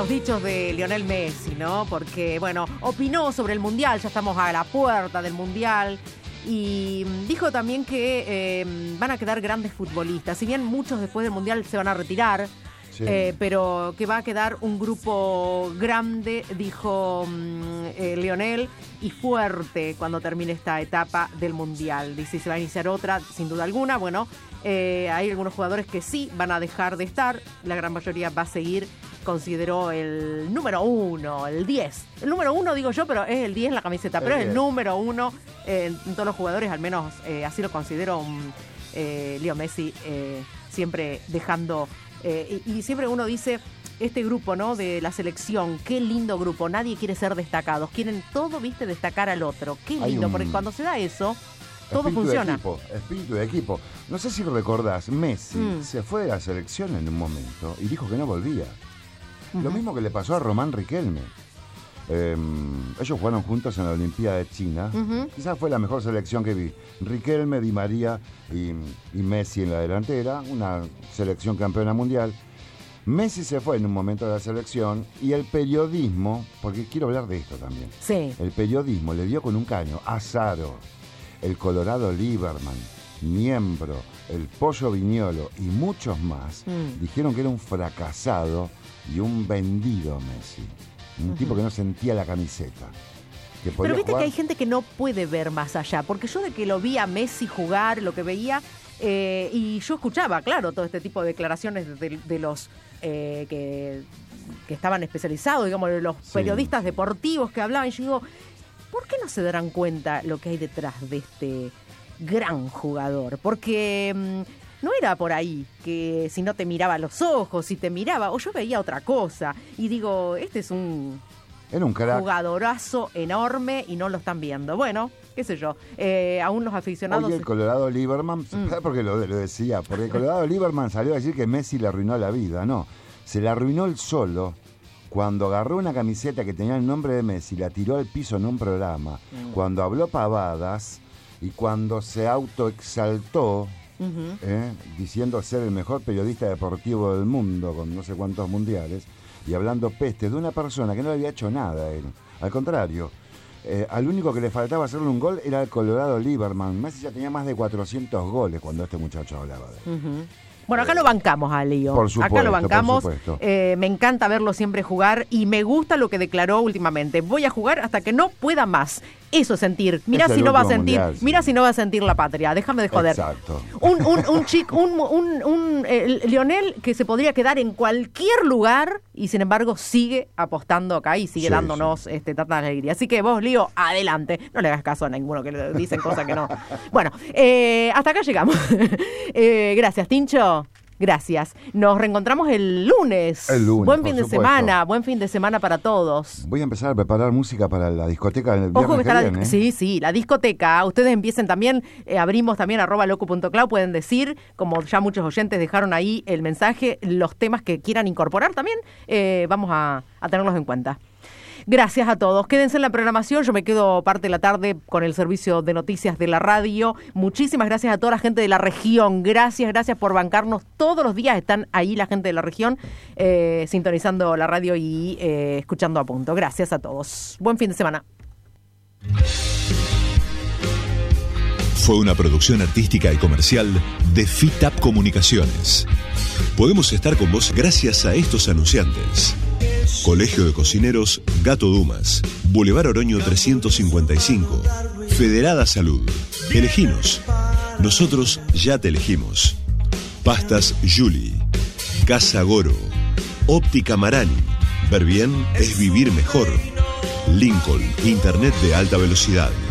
los dichos de Lionel Messi, ¿no? Porque, bueno, opinó sobre el Mundial, ya estamos a la puerta del Mundial, y dijo también que van a quedar grandes futbolistas. Si bien muchos después del Mundial se van a retirar, sí, pero que va a quedar un grupo grande, dijo Lionel, y fuerte cuando termine esta etapa del Mundial. Dice, se va a iniciar otra, sin duda alguna. Bueno, hay algunos jugadores que sí van a dejar de estar, la gran mayoría va a seguir. Consideró el número 1, el 10. El número 1 digo yo, pero es el 10 en la camiseta, pero es el número 1 en todos los jugadores, al menos así lo considero Leo Messi, siempre dejando... y siempre uno dice, este grupo, ¿no?, de la selección, qué lindo grupo, nadie quiere ser destacados, quieren todo, viste, destacar al otro. Qué lindo, porque cuando se da eso, todo funciona. Espíritu de equipo. No sé si recordás, Messi se fue de la selección en un momento y dijo que no volvía. Lo mismo que le pasó a Román Riquelme. Ellos jugaron juntos en la Olimpiada de China. Quizás fue la mejor selección que vi. Riquelme, Di María y Messi en la delantera. Una selección campeona mundial. Messi se fue en un momento de la selección y el periodismo, porque quiero hablar de esto también. Sí. El periodismo le dio con un caño a Azaro, el Colorado Lieberman, Miembro, el Pollo Viñolo y muchos más. Dijeron que era un fracasado y un vendido Messi. Un tipo que no sentía la camiseta. Pero viste que hay gente que no puede ver más allá, porque yo de que lo vi a Messi jugar, lo que veía, y yo escuchaba, claro, todo este tipo de declaraciones de los que estaban especializados, digamos, de los periodistas deportivos que hablaban, y yo digo, ¿por qué no se darán cuenta lo que hay detrás de este gran jugador? Porque... no era por ahí, que si no te miraba a los ojos, si te miraba, o yo veía otra cosa. Y digo, este es era un crack, jugadorazo enorme y no lo están viendo. Bueno, qué sé yo, aún los aficionados... Oye, el Colorado Lieberman, ¿sabes por qué lo decía? Porque el Colorado Lieberman salió a decir que Messi le arruinó la vida. No, se la arruinó él solo cuando agarró una camiseta que tenía el nombre de Messi, la tiró al piso en un programa, cuando habló pavadas y cuando se autoexaltó, diciendo ser el mejor periodista deportivo del mundo con no sé cuántos mundiales y hablando peste de una persona que no le había hecho nada a él. Al contrario, al único que le faltaba hacerle un gol era el Colorado Lieberman. Messi ya tenía más de 400 goles cuando este muchacho hablaba de él. Bueno, acá lo bancamos a Lío. Por supuesto, acá lo bancamos. Por supuesto. Me encanta verlo siempre jugar y me gusta lo que declaró últimamente. Voy a jugar hasta que no pueda más. Eso es sentir. Mirá si no va a sentir. Mundial, mirá si no va a sentir la patria. Déjame de joder. Exacto. Lionel que se podría quedar en cualquier lugar y sin embargo sigue apostando acá y sigue dándonos tanta alegría. Así que vos, Lío, adelante. No le hagas caso a ninguno que le dicen cosas que no. Bueno, hasta acá llegamos. Gracias, Tincho. Gracias. Nos reencontramos el lunes. Buen fin de semana. Buen fin de semana para todos. Voy a empezar a preparar música para la discoteca el viernes que viene. Sí, la discoteca. Ustedes empiecen también, abrimos también @locu.clau. Pueden decir, como ya muchos oyentes dejaron ahí el mensaje, los temas que quieran incorporar también. Vamos a tenerlos en cuenta. Gracias a todos. Quédense en la programación. Yo me quedo parte de la tarde con el servicio de noticias de la radio. Muchísimas gracias a toda la gente de la región. Gracias por bancarnos. Todos los días están ahí la gente de la región sintonizando la radio y escuchando a punto. Gracias a todos. Buen fin de semana. Fue una producción artística y comercial de FITAP Comunicaciones. Podemos estar con vos gracias a estos anunciantes. Colegio de Cocineros Gato Dumas, Boulevard Oroño 355, Federada Salud. Eleginos. Nosotros ya te elegimos. Pastas Julie, Casa Goro, Óptica Marani. Ver bien es vivir mejor. Lincoln, Internet de alta velocidad.